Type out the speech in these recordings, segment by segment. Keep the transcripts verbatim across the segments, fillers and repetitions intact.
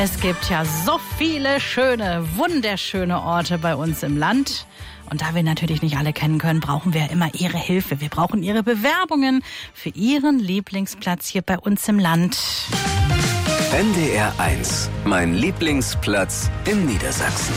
Es gibt ja so viele schöne, wunderschöne Orte bei uns im Land. Und da wir natürlich nicht alle kennen können, brauchen wir immer Ihre Hilfe. Wir brauchen Ihre Bewerbungen für Ihren Lieblingsplatz hier bei uns im Land. N D R eins, mein Lieblingsplatz in Niedersachsen.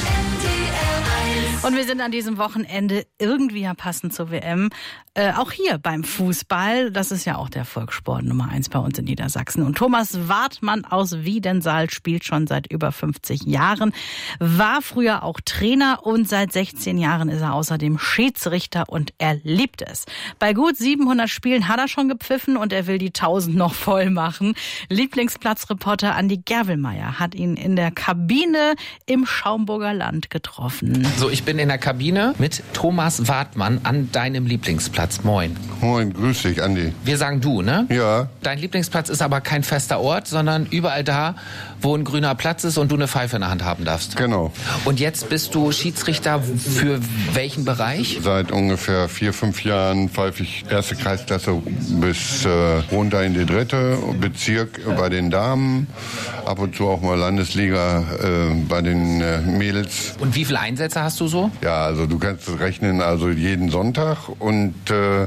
Und wir sind an diesem Wochenende irgendwie ja passend zur W M, äh, auch hier beim Fußball. Das ist ja auch der Volkssport Nummer eins bei uns in Niedersachsen. Und Thomas Wartmann aus Wiedensaal spielt schon seit über fünfzig Jahren, war früher auch Trainer und seit sechzehn Jahren ist er außerdem Schiedsrichter und er liebt es. Bei gut siebenhundert Spielen hat er schon gepfiffen und er will die tausend noch voll machen. Lieblingsplatzreporter Andi Gerwelmeier hat ihn in der Kabine im Schaumburger Land getroffen. So, ich bin in der Kabine mit Thomas Wartmann an deinem Lieblingsplatz. Moin. Moin, grüß dich, Andi. Wir sagen du, ne? Ja. Dein Lieblingsplatz ist aber kein fester Ort, sondern überall da, wo ein grüner Platz ist und du eine Pfeife in der Hand haben darfst. Genau. Und jetzt bist du Schiedsrichter für welchen Bereich? Seit ungefähr vier, fünf Jahren pfeife ich erste Kreisklasse bis äh, runter in die dritte, Bezirk bei den Damen, ab und zu auch mal Landesliga äh, bei den äh, Mädels. Und wie viele Einsätze hast du so? Ja, also du kannst rechnen, also jeden Sonntag und äh,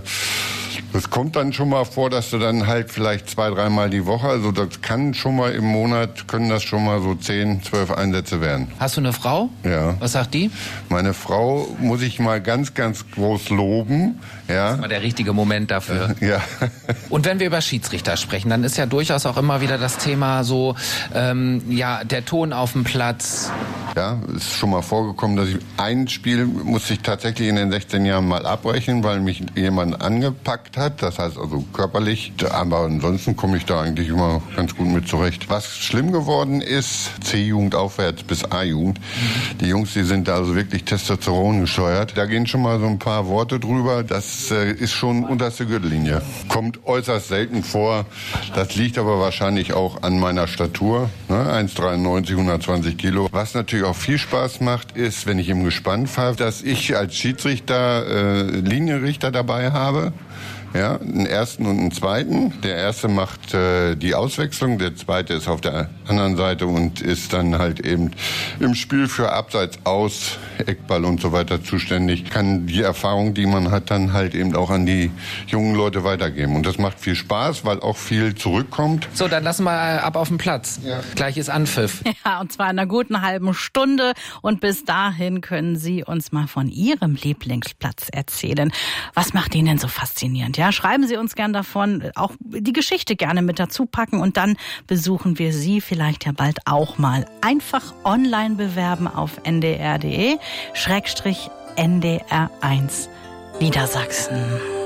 es kommt dann schon mal vor, dass du dann halt vielleicht zwei, dreimal die Woche, also das kann schon mal im Monat, können das schon mal so zehn, zwölf Einsätze werden. Hast du eine Frau? Ja. Was sagt die? Meine Frau muss ich mal ganz, ganz groß loben. Ja. Das ist mal der richtige Moment dafür. Ja. Und wenn wir über Schiedsrichter sprechen, dann ist ja durchaus auch immer wieder das Thema so, ähm, ja, der Ton auf dem Platz. Ja, es ist schon mal vorgekommen, dass ich ein Spiel musste ich tatsächlich in den sechzehn Jahren mal abbrechen, weil mich jemand angepackt hat. Das heißt also körperlich. Aber ansonsten komme ich da eigentlich immer ganz gut mit zurecht. Was schlimm geworden ist, C-Jugend aufwärts bis A-Jugend. Mhm. Die Jungs, die sind da also wirklich Testosteron gesteuert. Da gehen schon mal so ein paar Worte drüber. Das äh, ist schon unterste Gürtellinie. Kommt äußerst selten vor. Das liegt aber wahrscheinlich auch an meiner Statur. Ne? eins Komma dreiundneunzig, hundertzwanzig Kilo. Was natürlich auch viel Spaß macht, ist, wenn ich im Gespann pfeife, dass ich als Schiedsrichter äh, Linienrichter dabei habe. Ja, einen ersten und einen zweiten. Der erste macht äh, die Auswechslung, der zweite ist auf der anderen Seite und ist dann halt eben im Spiel für Abseits, Aus, Eckball und so weiter zuständig. Kann die Erfahrung, die man hat, dann halt eben auch an die jungen Leute weitergeben. Und das macht viel Spaß, weil auch viel zurückkommt. So, dann lassen wir ab auf den Platz. Ja. Gleich ist Anpfiff. Ja, und zwar in einer guten halben Stunde. Und bis dahin können Sie uns mal von Ihrem Lieblingsplatz erzählen. Was macht ihn denn so faszinierend? Ja, schreiben Sie uns gern davon, auch die Geschichte gerne mit dazu packen und dann besuchen wir Sie vielleicht ja bald auch mal. Einfach online bewerben auf n d r punkt d e Schrägstrich N D R eins Niedersachsen.